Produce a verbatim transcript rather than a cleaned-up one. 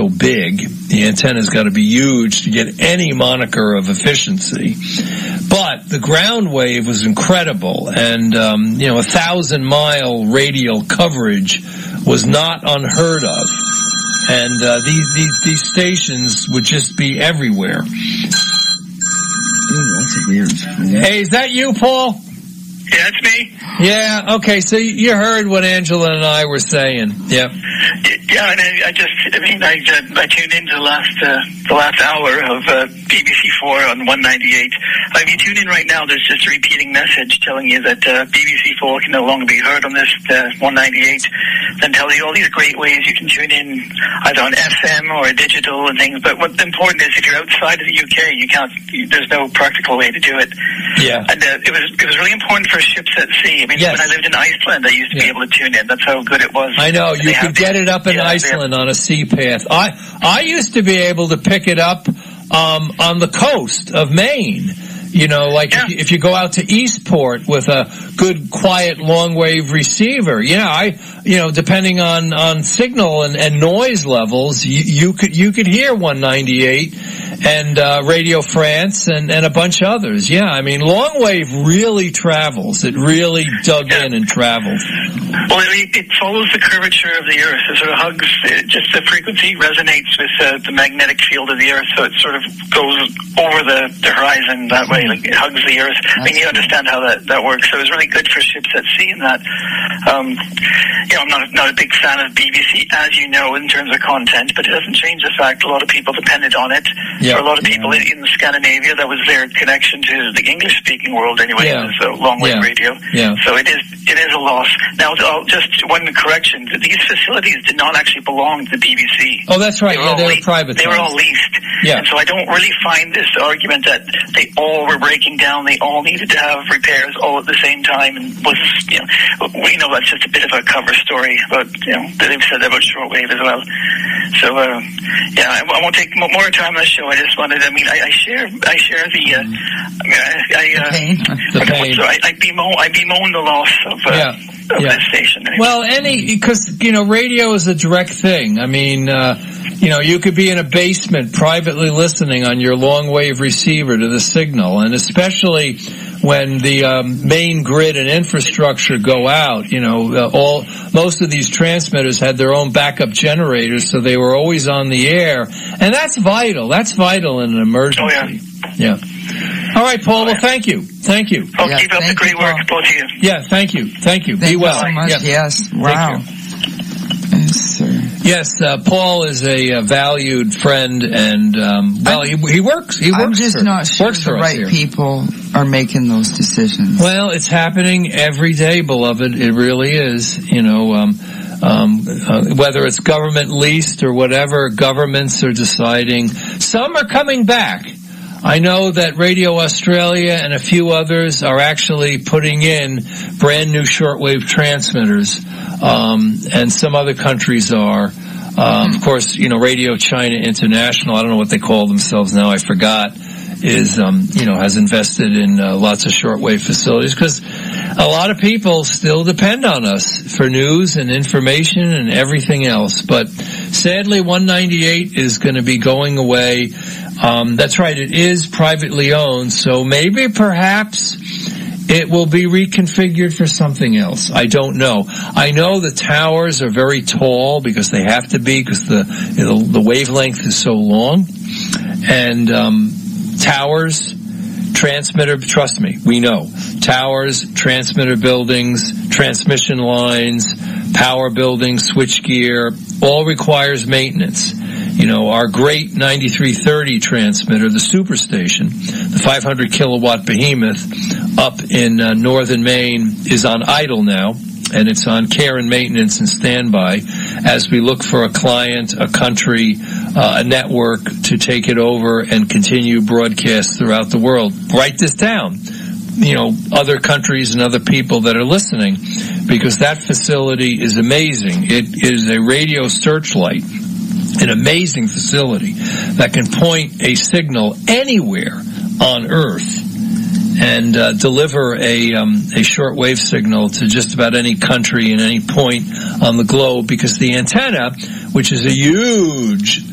so big. The antenna's got to be huge to get any moniker of efficiency. But the ground wave was incredible, and um, you know, a thousand mile radial coverage was not unheard of. And uh, these, these these stations would just be everywhere. Ooh, that's weird. Hey, is that you, Paul? Yeah, it's me. Yeah, okay, so you heard what Angela and I were saying. Yep. Yeah, and I, I just, I mean, I, I tuned into the last, uh, the last hour of uh, B B C four on one ninety-eight. If you tune in right now, there's just a repeating message telling you that uh, B B C four can no longer be heard on this uh, one ninety-eight, then tell you all these great ways you can tune in either on F M or digital and things. But what's important is if you're outside of the U K, you can't, you, there's no practical way to do it. Yeah. And uh, it was it was really important for ships at sea. I mean, yes. when I lived in Iceland, I used to yeah. be able to tune in. That's how good it was. I know. You could get it up in yeah, Iceland on a sea path. I I used to be able to pick it up um, on the coast of Maine. You know, like yeah. if, you, if you go out to Eastport with a good, quiet, long-wave receiver, yeah, I, you know, depending on, on signal and, and noise levels, you, you could, you could hear one ninety-eight and, uh, Radio France and, and a bunch of others. Yeah, I mean, long-wave really travels. It really dug yeah. in and traveled. Well, it, it follows the curvature of the Earth. It sort of hugs, it, just the frequency resonates with uh, the magnetic field of the Earth, so it sort of goes over the, the horizon that way. Like it hugs the Earth. I mean, you understand how that, that works. So it was really good for ships at sea in that. Um, you know, I'm not, not a big fan of B B C, as you know, in terms of content, but it doesn't change the fact a lot of people depended on it. Yeah. For a lot of people yeah. in, in Scandinavia, that was their connection to the English-speaking world anyway, yeah. so long-wave yeah. radio. Yeah. So it is, it is a loss. Now, I'll just one correction. These facilities did not actually belong to the B B C. Oh, that's right. They yeah, they le- were privatized. They were all leased. Yeah. And so I don't really find this argument that they all were breaking down, they all needed to have repairs all at the same time, and was, you know, we know that's just a bit of a cover story about, you know, they've said that about shortwave as well. So, uh, yeah, I, I won't take more time on the show. I just wanted, I mean, I, I share, I share the, uh, I mean, I, I, uh, the pain. The pain. So I, I bemoan, I bemoan the loss of, uh, yeah. of yeah. this station. Anyway. Well, any, because, you know, radio is a direct thing. I mean, uh, you know, you could be in a basement privately listening on your long-wave receiver to the signal, and especially when the um, main grid and infrastructure go out, you know, uh, all most of these transmitters had their own backup generators, so they were always on the air, and that's vital. That's vital in an emergency. Oh, yeah. Yeah. All right, Paul. Well, thank you. Thank you. Oh, yeah, keep up the great you, work, both of you. Yeah, thank you. Thank you. Thank Be well. you so much. Yeah. Yes. Wow. Yes, sir. Yes, uh, Paul is a, a valued friend, and um, well, he he works. He works. I'm just for, not sure works the for us right here. people are making those decisions. Well, it's happening every day, beloved. It really is. You know, um, um, uh, whether it's government leased or whatever, governments are deciding. Some are coming back. I know that Radio Australia and a few others are actually putting in brand new shortwave transmitters, um, and some other countries are. Um, of course, you know, Radio China International, I don't know what they call themselves now, I forgot, is, um, you know, has invested in uh, lots of shortwave facilities, because a lot of people still depend on us for news and information and everything else. But sadly, one ninety-eight is going to be going away. Um, that's right, it is privately owned, so maybe perhaps it will be reconfigured for something else. I don't know. I know the towers are very tall because they have to be, because the, the the wavelength is so long. And um, towers, transmitter, trust me, we know. Towers, transmitter buildings, transmission lines, power buildings, switchgear, all requires maintenance. You know, our great ninety-three thirty transmitter, the Superstation, the five hundred kilowatt behemoth up in uh, northern Maine, is on idle now, and it's on care and maintenance and standby as we look for a client, a country, uh, a network to take it over and continue broadcasts throughout the world. Write this down. You know, other countries and other people that are listening, because that facility is amazing. It is a radio searchlight. An amazing facility that can point a signal anywhere on Earth and uh, deliver a um, a shortwave signal to just about any country and any point on the globe, because the antenna, which is a huge